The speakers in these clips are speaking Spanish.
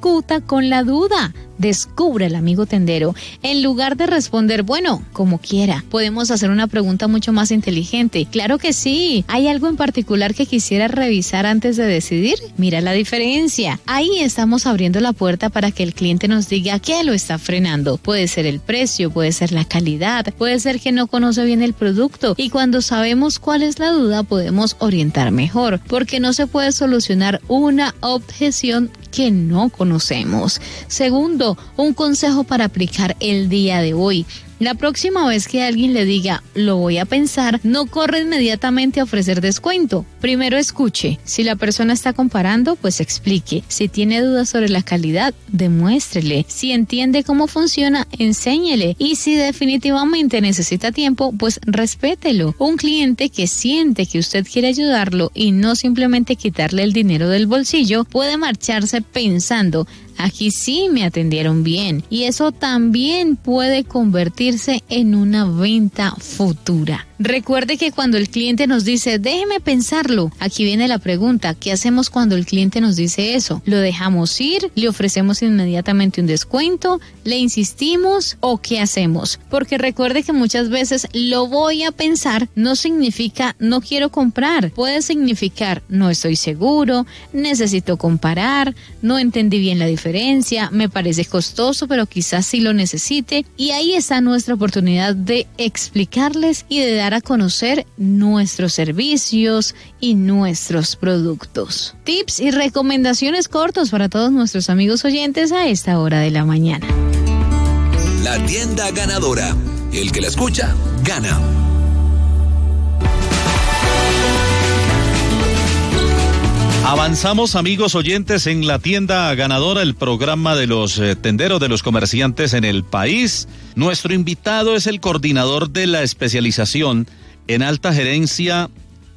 discuta con la duda. Descubra el amigo tendero. En lugar de responder, bueno, como quiera, podemos hacer una pregunta mucho más inteligente. Claro que sí. ¿Hay algo en particular que quisiera revisar antes de decidir? Mira la diferencia. Ahí estamos abriendo la puerta para que el cliente nos diga qué lo está frenando. Puede ser el precio, puede ser la calidad, puede ser que no conoce bien el producto. Y cuando sabemos cuál es la duda, podemos orientar mejor, porque no se puede solucionar una objeción que no conocemos. Segundo, un consejo para aplicar el día de hoy. La próxima vez que alguien le diga, lo voy a pensar, no corre inmediatamente a ofrecer descuento. Primero escuche. Si la persona está comparando, pues explique. Si tiene dudas sobre la calidad, demuéstrele. Si entiende cómo funciona, enséñele. Y si definitivamente necesita tiempo, pues respételo. Un cliente que siente que usted quiere ayudarlo y no simplemente quitarle el dinero del bolsillo, puede marcharse pensando, aquí sí me atendieron bien, y eso también puede convertirse en una venta futura. Recuerde que cuando el cliente nos dice, déjeme pensarlo, aquí viene la pregunta, ¿qué hacemos cuando el cliente nos dice eso? ¿Lo dejamos ir? ¿Le ofrecemos inmediatamente un descuento? ¿Le insistimos? ¿O qué hacemos? Porque recuerde que muchas veces lo voy a pensar no significa no quiero comprar. Puede significar no estoy seguro, necesito comparar, no entendí bien la diferencia, me parece costoso, pero quizás sí lo necesite. Y ahí está nuestra oportunidad de explicarles y de dar a conocer nuestros servicios y nuestros productos. Tips y recomendaciones cortos para todos nuestros amigos oyentes a esta hora de la mañana. La tienda ganadora. El que la escucha, gana. Avanzamos, amigos oyentes, en la tienda ganadora, el programa de los tenderos, de los comerciantes en el país. Nuestro invitado es el coordinador de la especialización en alta gerencia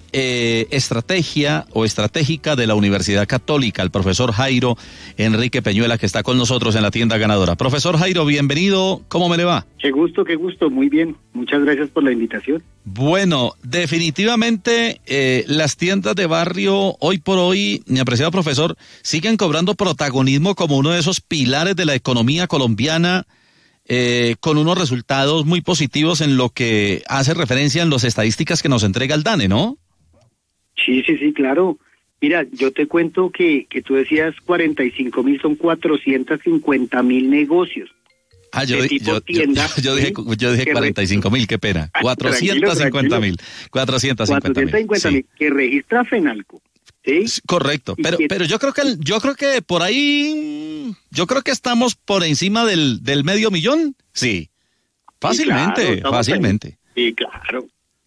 estratégica de la Universidad Católica, el profesor Jairo Enrique Peñuela, que está con nosotros en la tienda ganadora. Profesor Jairo, bienvenido, ¿cómo me le va? Qué gusto, muy bien, muchas gracias por la invitación. Bueno, definitivamente las tiendas de barrio hoy por hoy, mi apreciado profesor, siguen cobrando protagonismo como uno de esos pilares de la economía colombiana, con unos resultados muy positivos en lo que hace referencia en las estadísticas que nos entrega el DANE, ¿no? Sí, claro. Mira, yo te cuento que tú decías 45,000, son 450,000 negocios. Ah, yo dije 45,000, qué pena. 450,000. 450,000 que registra Fenalco. ¿Sí? Correcto, pero yo creo que por ahí, yo creo que estamos por encima del 500,000. Sí. Fácilmente, sí, claro, fácilmente. Sí, claro.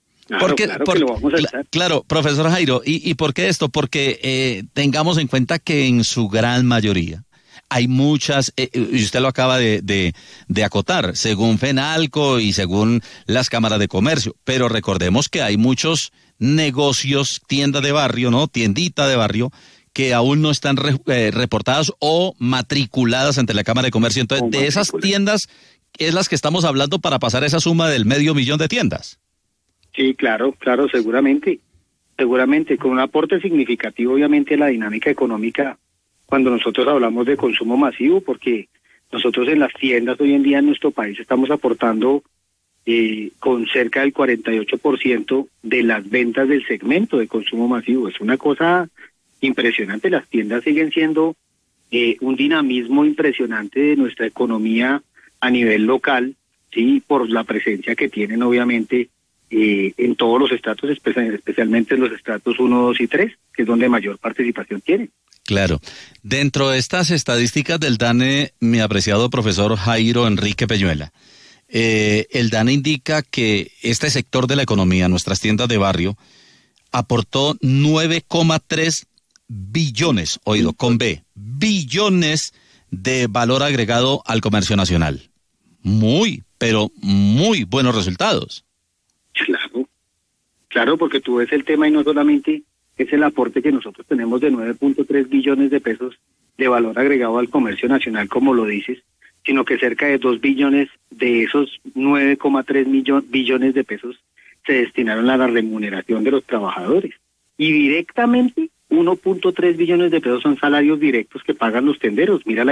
Claro, profesor Jairo, ¿y por qué esto? Porque tengamos en cuenta que en su gran mayoría hay muchas, y usted lo acaba de acotar, según Fenalco y según las cámaras de comercio, pero recordemos que hay muchos negocios, tienda de barrio, ¿no? Tiendita de barrio, que aún no están reportadas o matriculadas ante la Cámara de Comercio. Entonces, de esas tiendas es las que estamos hablando para pasar esa suma del 500,000 de tiendas. Sí, claro, seguramente, con un aporte significativo, obviamente, a la dinámica económica cuando nosotros hablamos de consumo masivo, porque nosotros en las tiendas hoy en día en nuestro país estamos aportando con cerca del 48% de las ventas del segmento de consumo masivo. Es una cosa impresionante, las tiendas siguen siendo un dinamismo impresionante de nuestra economía a nivel local, sí, por la presencia que tienen obviamente en todos los estratos, especialmente en los estratos 1, 2 y 3, que es donde mayor participación tienen. Claro. Dentro de estas estadísticas del DANE, mi apreciado profesor Jairo Enrique Peñuela, el DANE indica que este sector de la economía, nuestras tiendas de barrio, aportó 9,3 billones, oído, con B, billones de valor agregado al comercio nacional. Pero muy buenos resultados. Claro, porque tú ves el tema y no solamente es el aporte que nosotros tenemos de 9.3 billones de pesos de valor agregado al comercio nacional, como lo dices, sino que cerca de 2 billones de esos 9,3 billones de pesos se destinaron a la remuneración de los trabajadores. Y directamente 1.3 billones de pesos son salarios directos que pagan los tenderos. Mira